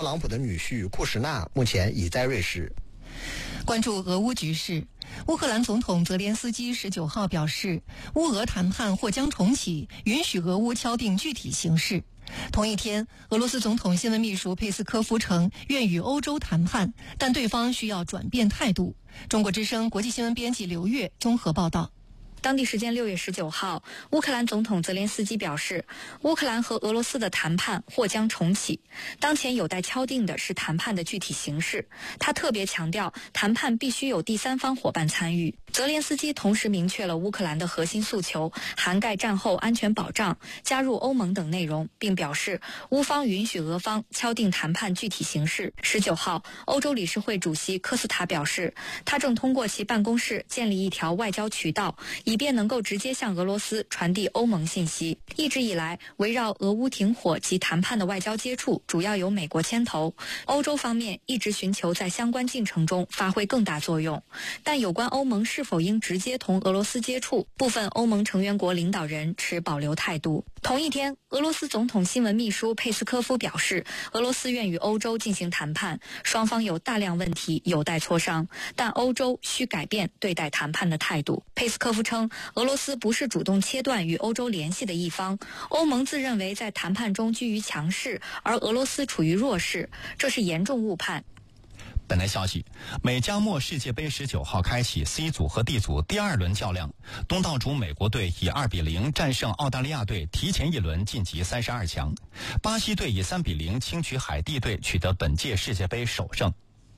特朗普的女婿库什纳目前已在瑞士。 关注俄乌局势，乌克兰总统泽连斯基19号表示，乌俄谈判或将重启，允许俄乌敲定具体形势。同一天，俄罗斯总统新闻秘书佩斯科夫称愿与欧洲谈判，但对方需要转变态度。中国之声国际新闻编辑刘月综合报道。 当地时间6月19号，乌克兰总统泽连斯基表示，乌克兰和俄罗斯的谈判或将重启，当前有待敲定的是谈判的具体形式。他特别强调，谈判必须有第三方伙伴参与。泽连斯基同时明确了乌克兰的核心诉求，涵盖战后安全保障、加入欧盟等内容，并表示乌方允许俄方敲定谈判具体形式。19号，欧洲理事会主席科斯塔表示，他正通过其办公室建立一条外交渠道，以便能够直接向俄罗斯传递欧盟信息。一直以来，围绕俄乌停火及谈判的外交接触主要由美国牵头，欧洲方面一直寻求在相关进程中发挥更大作用。但有关欧盟是否应直接同俄罗斯接触，部分欧盟成员国领导人持保留态度。同一天，俄罗斯总统新闻秘书佩斯科夫表示，俄罗斯愿与欧洲进行谈判，双方有大量问题有待磋商，但欧洲需改变对待谈判的态度。佩斯科夫称，俄罗斯不是主动切断与欧洲联系的一方，欧盟自认为在谈判中居于强势，而俄罗斯处于弱势，这是严重误判。 本台消息，美加墨世界杯19号开启 C 组和 D 组第二轮较量，东道主美国队以2-0战胜澳大利亚队，提前一轮晋级32强。巴西队以3-0轻取海地队，取得本届世界杯首胜。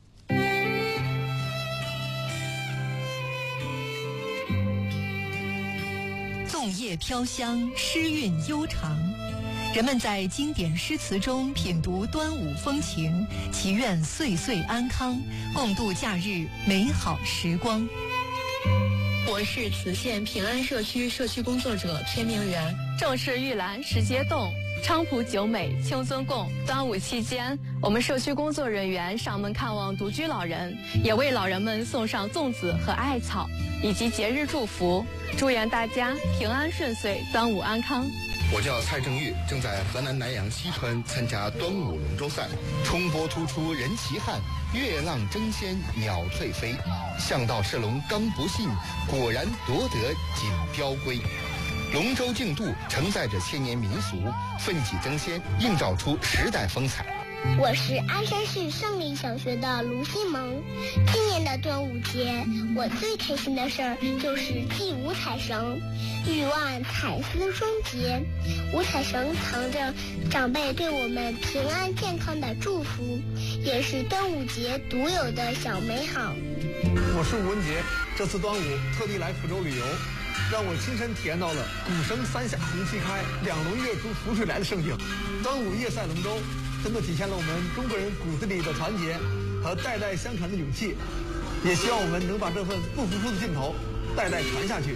粽叶飘香，诗韵悠长。人们在经典诗词中品读端午风情，祈愿岁岁安康，共度假日美好时光。 我是磁县平安社区社区工作者天明园。 正是玉兰时节动，菖蒲酒美清尊供。端午期间，我们社区工作人员上门看望独居老人，也为老人们送上粽子和艾草，以及节日祝福，祝愿大家平安顺遂，端午安康。 我叫蔡正玉，正在河南南阳西川参加端午龙舟赛。冲波突出人奇汉，月浪争先鸟翠飞。向道射龙刚不信，果然夺得锦标归。龙舟竞渡承载着千年民俗，奋起争先，映照出时代风采。 我是鞍山市胜利小学的卢新萌。今年的端午节，我最开心的事儿就是祭五彩绳，欲望彩丝双结。五彩绳藏着长辈对我们平安健康的祝福，也是端午节独有的小美好。 我是吴文杰，这次端午特地来福州旅游，让我亲身体验到了鼓声三下红旗开，两龙跃出福水来的盛景。端午夜赛龙舟真的体现了我们中国人骨子里的团结和代代相传的勇气，也希望我们能把这份不服输的劲头代代传下去。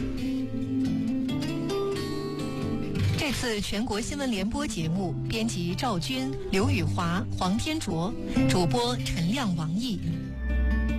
这次全国新闻联播节目，编辑赵军、刘宇华、黄天卓，主播陈亮、王毅。